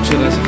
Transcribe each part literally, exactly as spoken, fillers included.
Muchas gracias.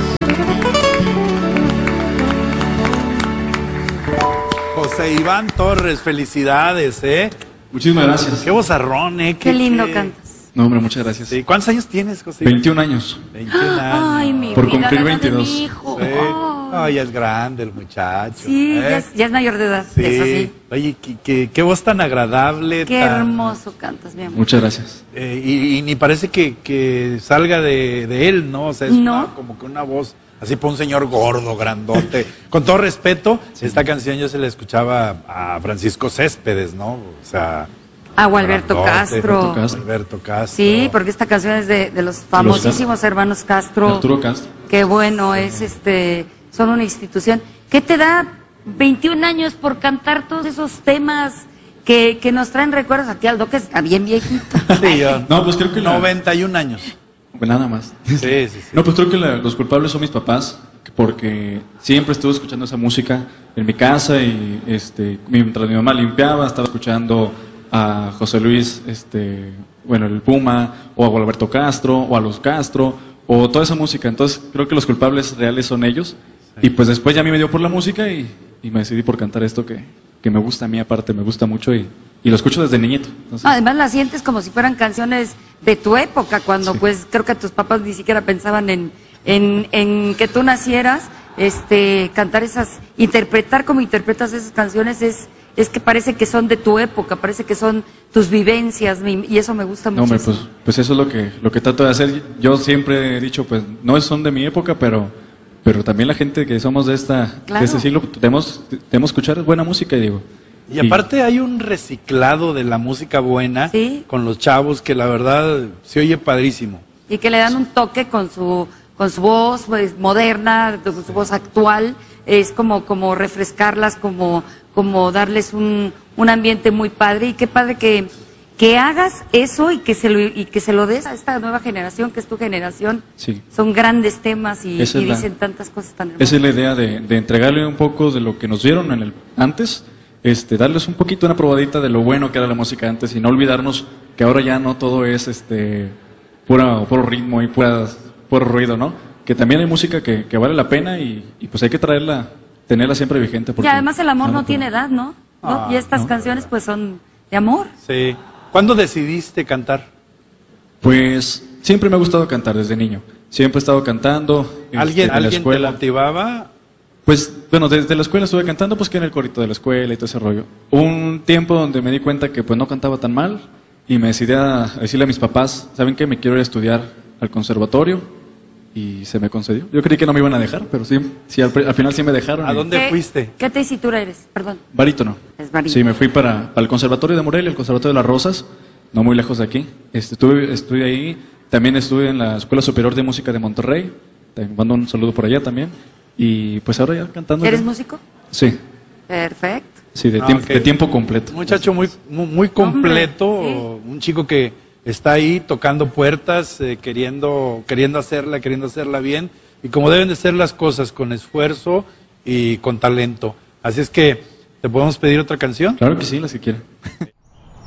José Iván Torres, felicidades, ¿eh? Muchísimas gracias. Qué vozarrón, ¿eh? Qué, qué lindo qué... cantas. No, hombre, muchas gracias. Sí. ¿Cuántos años tienes, José Iván? veintiún años. veintiún años. Ay, mi Por vida, cumplir la edad de veintidós. mi hijo. Sí. Oh. Oh, ya es grande el muchacho. Sí, ¿eh? ya, es, ya es mayor de edad, Sí. eso sí. Oye, qué, qué, qué voz tan agradable. Qué tan... hermoso cantas, mi amor. Muchas gracias. Eh, y, y ni parece que, que salga de, de él, ¿no? O sea, es no. una, como que una voz así para un señor gordo, grandote. Con todo respeto, sí. Esta canción yo se la escuchaba a Francisco Céspedes, ¿no? O sea... A Gualberto Castro. Alberto Castro. Sí, porque esta canción es de, de los famosísimos los hermanos Castro. Arturo Castro. Qué bueno, es este, son una institución. ¿Qué te da veintiún años por cantar todos esos temas que, que nos traen recuerdos aquí al que está bien viejito? Sí, yo. No, pues creo que la... noventa y un años. Pues nada más. Sí, sí, sí. No, pues creo que la, los culpables son mis papás, porque siempre estuve escuchando esa música en mi casa y este, mientras mi mamá limpiaba estaba escuchando a José Luis, este, bueno, el Puma, o a Gualberto Castro, o a los Castro, o toda esa música. Entonces creo que los culpables reales son ellos. Sí. Y pues después ya a mí me dio por la música y, y me decidí por cantar esto que, que me gusta a mí aparte, me gusta mucho y, y lo escucho desde niñito. Entonces, además la sientes como si fueran canciones de tu época, cuando sí. pues creo que tus papás ni siquiera pensaban en, en, en que tú nacieras. Este, cantar esas, interpretar como interpretas esas canciones es... es que parece que son de tu época, parece que son tus vivencias, y eso me gusta mucho. No, hombre, pues, pues eso es lo que, lo que trato de hacer. Yo siempre he dicho, pues no son de mi época, pero, pero también la gente que somos de, esta, claro. de este siglo, debemos, debemos escuchar buena música, digo. Y aparte y, hay un reciclado de la música buena, ¿sí? Con los chavos que la verdad se oye padrísimo. Y que le dan un toque con su, con su voz pues, moderna, con su voz actual, es como, como refrescarlas, como... como darles un, un ambiente muy padre, y qué padre que, que hagas eso y que se lo y que se lo des a esta nueva generación, que es tu generación. Sí. Son grandes temas y, y dicen la, tantas cosas tan hermosas. Esa es la idea de, de entregarle un poco de lo que nos dieron en el antes, este, darles un poquito una probadita de lo bueno que era la música antes y no olvidarnos que ahora ya no todo es este pura, puro ritmo y pura, puro ruido, ¿no? Que también hay música que, que vale la pena y, y pues hay que traerla, tenerla siempre vigente. Porque y además el amor no, no tiene edad, ¿no? Ah, ¿no? Y estas no. canciones pues son de amor. Sí. ¿Cuándo decidiste cantar? Pues siempre me ha gustado cantar desde niño. Siempre he estado cantando. ¿Alguien, este, en ¿alguien la escuela. te motivaba? Pues, bueno, desde la escuela estuve cantando, pues que en el corito de la escuela y todo ese rollo. Un tiempo donde me di cuenta que pues no cantaba tan mal y me decidí a decirle a mis papás, ¿saben qué? Me quiero ir a estudiar al conservatorio. Y se me concedió. Yo creí que no me iban a dejar, pero sí, sí al, al final sí me dejaron. ¿A dónde ¿Qué, fuiste? ¿Qué tesitura eres? Perdón. Barítono. Es barítono. Sí, me fui para, para el Conservatorio de Morelia, el Conservatorio de las Rosas, no muy lejos de aquí. Este, estuve, estuve ahí, también estuve en la Escuela Superior de Música de Monterrey. Te mando un saludo por allá también. Y pues ahora ya cantando. ¿Eres ya. músico? Sí. Perfecto. Sí, de, ah, tiempo, okay. de tiempo completo. Muchacho muy, muy, muy completo, Hombre, sí. Un chico que está ahí tocando puertas, eh, queriendo, queriendo hacerla, queriendo hacerla bien, y como deben de ser las cosas, con esfuerzo y con talento. Así es que, ¿te podemos pedir otra canción? Claro que sí, las que quieran.